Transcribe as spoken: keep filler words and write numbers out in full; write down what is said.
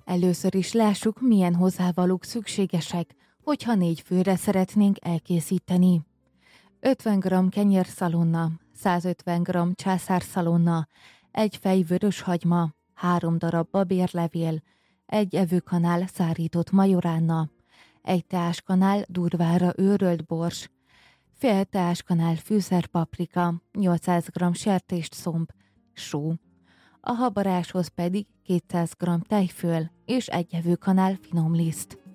Először is lássuk, milyen hozzávalók szükségesek, hogyha négy főre szeretnénk elkészíteni. ötven gramm kenyérszalonna, százötven gramm császárszalonna, egy fej vörös hagyma, három darab babérlevél, egy evőkanál szárított majoránna, egy teáskanál durvára őrölt bors, fél teáskanál fűszerpaprika, nyolcszáz gramm sertést szomb, só. A habaráshoz pedig kétszáz gramm tejföl és egy evőkanál finomliszt.